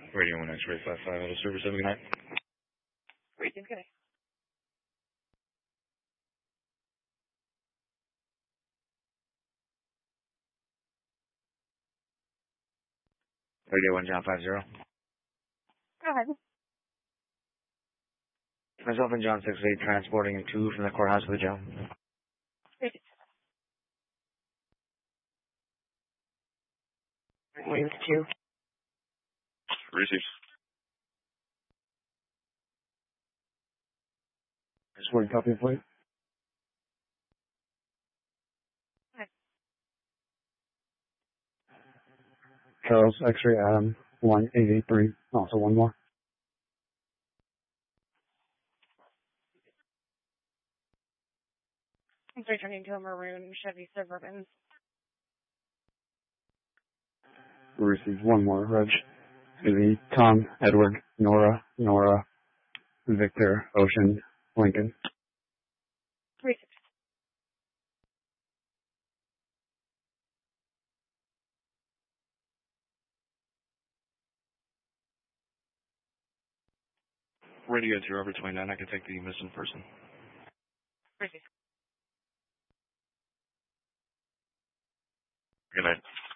Radio 1 X-ray 55 out of service 79. Great, good. Radio 1 John 50. Go ahead. Myself and John 68 transporting a 2 from the courthouse to the jail. Great. Wave 2. Received. Just one copy of plate. Charles X-ray Adam 1883. Also one more. He's returning to a maroon Chevy Suburban. We received one more, Reg. The Tom, Edward, Nora, Victor, Ocean, Lincoln. 360. Radio 2 over 29. I can take the missing person. 360. Good night.